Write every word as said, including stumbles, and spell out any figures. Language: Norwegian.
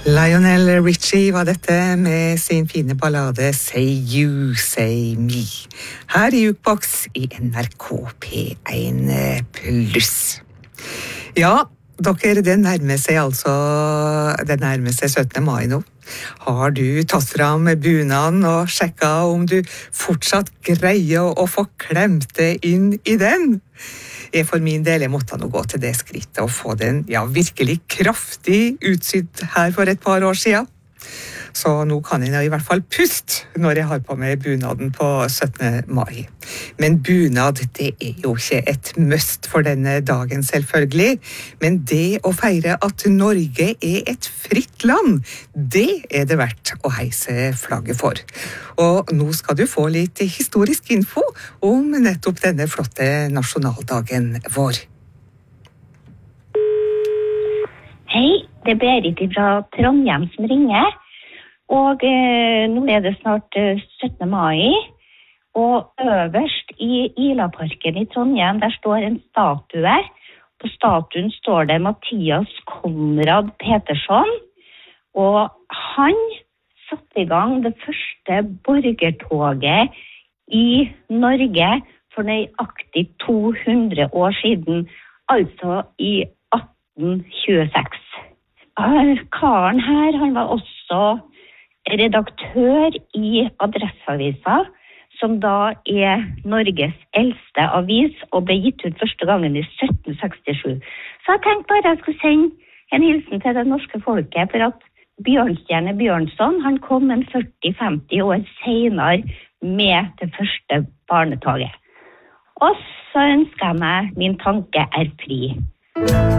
Lionel Richie var dette med sin fine ballade Say You, Say Me. Her i Jukebox i N R K P en pluss. Ja, dere, det nærmer seg altså, det nærmer seg syttende mai nå. Har du tatt fram bunaden og sjekket om du fortsatt greier å få klemt det inn i den? Jeg for min del, jeg måtte nå gå til det skrittet og få den, ja, virkelig kraftig utsydd her for et par år siden. Så nå kan jeg i hvert fall puste når jeg har på meg bunaden på syttende mai. Men bunad, det er jo ikke et must for denne dagen selvfølgelig. Men det å feire at Norge er et fritt land, det er det verdt å heise flagget for. Og nå skal du få litt historisk info om nettopp denne flotte nasjonaldagen vår. Hei, det er Berit fra Trondheim som ringer. Og eh, nå er det snart eh, syttende mai, og øverst i Ilaparken i Trondheim, der står en statue. På statuen står det Mathias Konrad Petersson, og han satte i gang det første borgertoget i Norge for nøyaktig to hundre år siden, altså i atten tjueseks. Karen her, han var også redaktør i Adresseavisa, som da er Norges eldste avis og ble gitt ut første gangen i sytten sekstisju. Så jeg tenkte bare jeg skulle sende en hilsen til det norske folket for at Bjørnstjerne Bjørnson, han kom en førti til femti år senere med det første barnetoget. Og så ønsker jeg meg min tanke er fri.